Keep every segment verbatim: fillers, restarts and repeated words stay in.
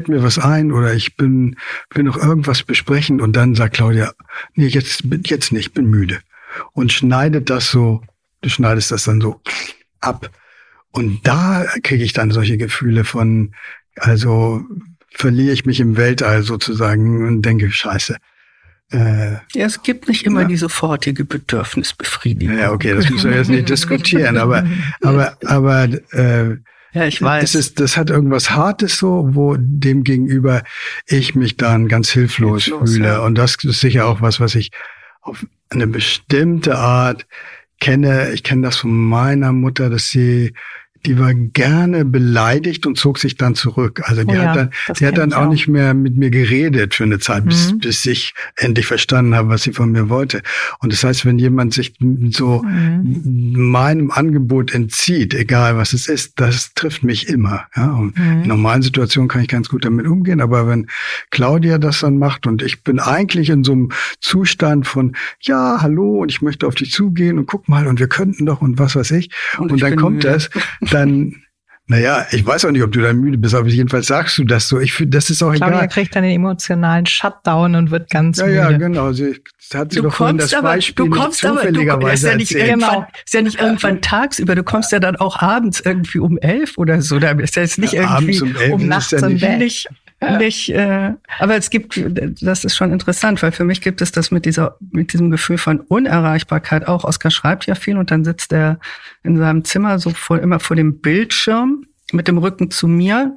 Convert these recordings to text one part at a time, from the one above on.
mir was ein oder ich bin will noch irgendwas besprechen und dann sagt Claudia, nee, jetzt jetzt nicht, bin müde und schneidet das so, du schneidest das dann so ab und da kriege ich dann solche Gefühle von, also verliere ich mich im Weltall sozusagen und denke, Scheiße. Äh, ja, es gibt nicht immer ja. die sofortige Bedürfnisbefriedigung. Ja, okay, das müssen wir jetzt nicht diskutieren, aber aber aber äh, ja, ich weiß. Das ist, das hat irgendwas Hartes so, wo dem gegenüber ich mich dann ganz hilflos, hilflos fühle. Ja. Und das ist sicher auch was, was ich auf eine bestimmte Art kenne. Ich kenne das von meiner Mutter, dass sie, die war gerne beleidigt und zog sich dann zurück. Also die oh ja, hat dann, die hat dann auch, auch nicht mehr mit mir geredet für eine Zeit, bis, mhm. bis ich endlich verstanden habe, was sie von mir wollte. Und das heißt, wenn jemand sich so mhm. meinem Angebot entzieht, egal was es ist, das trifft mich immer. Ja, und mhm. in normalen Situationen kann ich ganz gut damit umgehen. Aber wenn Claudia das dann macht und ich bin eigentlich in so einem Zustand von, ja, hallo, und ich möchte auf dich zugehen und guck mal, und wir könnten doch und was weiß ich. Und, und ich dann kommt müde. das. Dann, naja, ich weiß auch nicht, ob du dann müde bist, aber jedenfalls sagst du das so. Ich finde, das ist auch Claudia egal. Claudia kriegt dann den emotionalen Shutdown und wird ganz ja, müde. Ja, genau. Sie hat sie du doch vorhin das aber, Beispiel du kommst aber, du, ist ja nicht irgendwann, ist ja nicht irgendwann tagsüber. Du kommst ja dann auch abends irgendwie um elf oder so. Da ist ja jetzt nicht ja, irgendwie um, elf um nachts ja im Bett. Nicht, nicht, äh, aber es gibt, das ist schon interessant, weil für mich gibt es das mit dieser, mit diesem Gefühl von Unerreichbarkeit auch. Oskar schreibt ja viel und dann sitzt er in seinem Zimmer so vor, immer vor dem Bildschirm mit dem Rücken zu mir.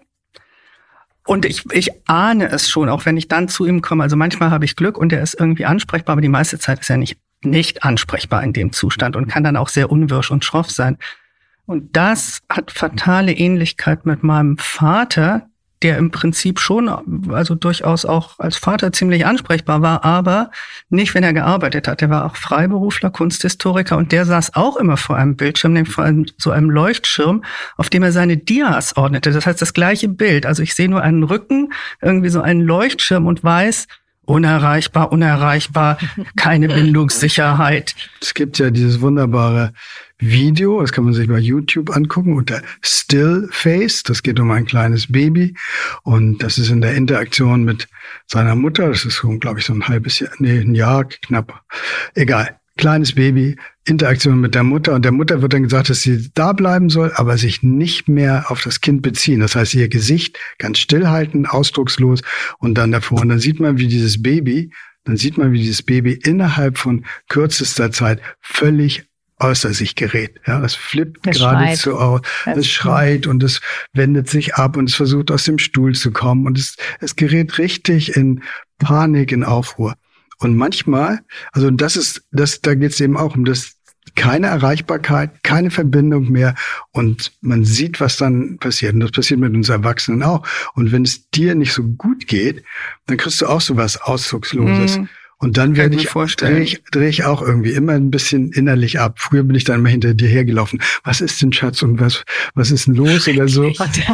Und ich, ich ahne es schon, auch wenn ich dann zu ihm komme. Also manchmal habe ich Glück und er ist irgendwie ansprechbar, aber die meiste Zeit ist er nicht, nicht ansprechbar in dem Zustand und kann dann auch sehr unwirsch und schroff sein. Und das hat fatale Ähnlichkeit mit meinem Vater, der im Prinzip schon, also durchaus auch als Vater ziemlich ansprechbar war, aber nicht, wenn er gearbeitet hat. Der war auch Freiberufler, Kunsthistoriker und der saß auch immer vor einem Bildschirm, nämlich vor einem, so einem Leuchtschirm, auf dem er seine Dias ordnete. Das heißt, das gleiche Bild. Also ich sehe nur einen Rücken, irgendwie so einen Leuchtschirm und weiß, unerreichbar, unerreichbar, keine Bindungssicherheit. Es gibt ja dieses wunderbare Video, das kann man sich bei YouTube angucken, unter Still Face. Das geht um ein kleines Baby und das ist in der Interaktion mit seiner Mutter. Das ist, glaube ich, so ein halbes Jahr, nee, ein Jahr knapp. Egal. Kleines Baby, Interaktion mit der Mutter. Und der Mutter wird dann gesagt, dass sie da bleiben soll, aber sich nicht mehr auf das Kind beziehen. Das heißt, ihr Gesicht ganz stillhalten, ausdruckslos und dann davor. Und dann sieht man, wie dieses Baby, dann sieht man, wie dieses Baby innerhalb von kürzester Zeit völlig außer sich gerät. Ja, es flippt es geradezu aus. Es schreit und es wendet sich ab und es versucht, aus dem Stuhl zu kommen. Und es, es gerät richtig in Panik, in Aufruhr. Und manchmal, also das ist, das, da geht es eben auch um das, keine Erreichbarkeit, keine Verbindung mehr und man sieht, was dann passiert. Und das passiert mit uns Erwachsenen auch. Und wenn es dir nicht so gut geht, dann kriegst du auch so was Ausdrucksloses. Mm. Und dann werde ich, drehe ich, dreh ich auch irgendwie immer ein bisschen innerlich ab. Früher bin ich dann immer hinter dir hergelaufen. Was ist denn, Schatz? Und was, was ist denn los oder so?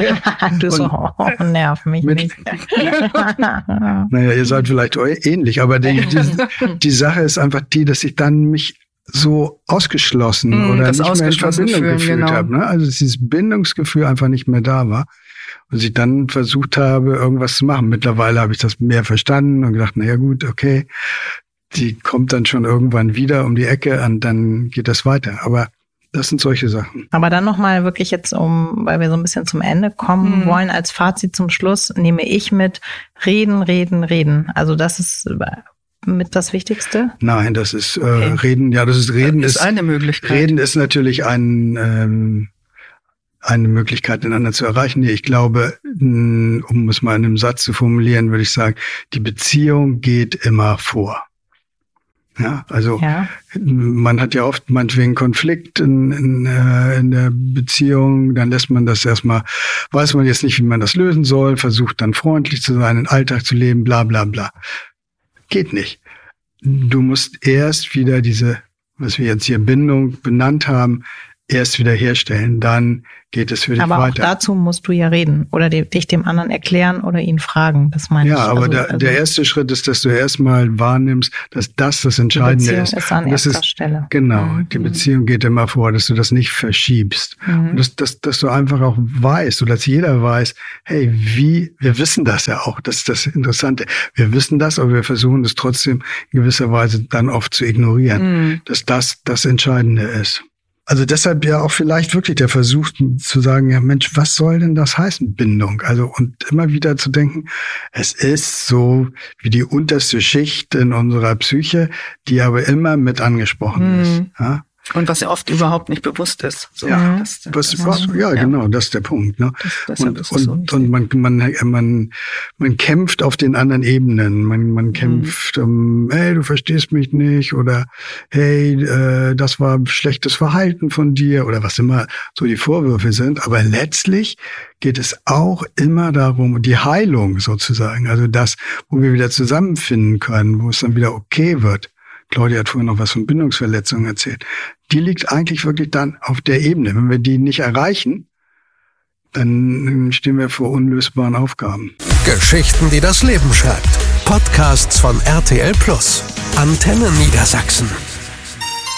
Du so, oh, nerv mich mit, nicht. Naja, ihr seid vielleicht ähnlich, aber die, die, die Sache ist einfach die, dass ich dann mich so ausgeschlossen mm, oder nicht mehr in Verbindung fühlen, gefühlt genau. habe. Ne? Also dass dieses Bindungsgefühl einfach nicht mehr da war. Und ich dann versucht habe, irgendwas zu machen. Mittlerweile habe ich das mehr verstanden und gedacht, na ja gut, okay, die kommt dann schon irgendwann wieder um die Ecke und dann geht das weiter. Aber das sind solche Sachen. Aber dann nochmal wirklich jetzt, um, weil wir so ein bisschen zum Ende kommen mhm. wollen, als Fazit zum Schluss, nehme ich mit reden, reden, reden. Also das ist mit das Wichtigste? Nein, das ist äh, okay. Reden, ja, das ist Reden. Das ist eine Möglichkeit. Reden ist natürlich ein... Ähm, eine Möglichkeit, den anderen zu erreichen. Ich glaube, um es mal in einem Satz zu formulieren, würde ich sagen, die Beziehung geht immer vor. Ja, also ja. Man hat ja oft meinetwegen Konflikt in, in, in der Beziehung, dann lässt man das erstmal, weiß man jetzt nicht, wie man das lösen soll, versucht dann freundlich zu sein, den Alltag zu leben, bla bla bla. Geht nicht. Du musst erst wieder diese, was wir jetzt hier Bindung benannt haben, erst wieder herstellen, dann geht es für dich aber weiter. Aber auch dazu musst du ja reden oder die, dich dem anderen erklären oder ihn fragen, das meine ja, ich. Ja, aber also, der, also der erste Schritt ist, dass du erstmal wahrnimmst, dass das das Entscheidende die Beziehung ist. ist an Und das erster ist, Stelle. Genau, mhm. die Beziehung geht immer vor, dass du das nicht verschiebst. Mhm. Und dass, dass, dass du einfach auch weißt, oder dass jeder weiß, hey, wie, wir wissen das ja auch, das ist das Interessante. Wir wissen das, aber wir versuchen das trotzdem in gewisser Weise dann oft zu ignorieren, mhm. dass das das Entscheidende ist. Also deshalb ja auch vielleicht wirklich der Versuch zu sagen, ja Mensch, was soll denn das heißen, Bindung? Also und immer wieder zu denken, es ist so wie die unterste Schicht in unserer Psyche, die aber immer mit angesprochen mhm. ist. Ja? Und was ja oft überhaupt nicht bewusst ist. So, ja, das, das, was, das was, ja, ja, genau, das ist der Punkt. Ne? Das, und und, so und man, man, man, man kämpft auf den anderen Ebenen. Man, man kämpft, mhm. um, hey, du verstehst mich nicht oder hey, äh, das war schlechtes Verhalten von dir oder was immer so die Vorwürfe sind. Aber letztlich geht es auch immer darum, die Heilung sozusagen, also das, wo wir wieder zusammenfinden können, wo es dann wieder okay wird. Claudia hat vorhin noch was von Bindungsverletzungen erzählt. Die liegt eigentlich wirklich dann auf der Ebene. Wenn wir die nicht erreichen, dann stehen wir vor unlösbaren Aufgaben. Geschichten, die das Leben schreibt. Podcasts von R T L Plus. Antenne Niedersachsen.